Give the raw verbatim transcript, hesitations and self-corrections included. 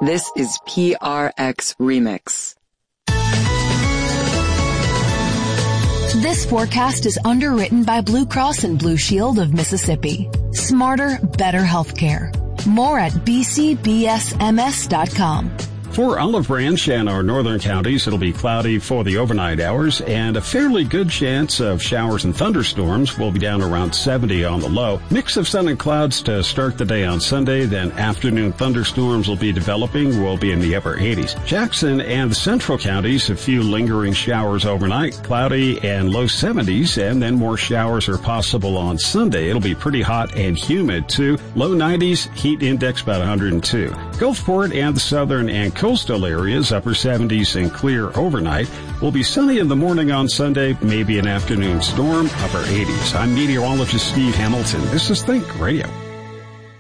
This is P R X Remix. This forecast is underwritten by Blue Cross and Blue Shield of Mississippi. Smarter, better healthcare. More at b c b s m s dot com. For Olive Branch and our northern counties, it'll be cloudy for the overnight hours and a fairly good chance of showers and thunderstorms. Will be down around seventy on the low. Mix of sun and clouds to start the day on Sunday, then afternoon thunderstorms will be developing. Will be in the upper eighties. Jackson and the central counties, a few lingering showers overnight, cloudy and low seventies, and then more showers are possible on Sunday. It'll be pretty hot and humid too. Low nineties, heat index about one hundred two. Gulfport and the southern and coastal areas, upper seventies and clear overnight. Will be sunny in the morning on Sunday, maybe an afternoon storm, upper eighties. I'm meteorologist Steve Hamilton. This is Think Radio.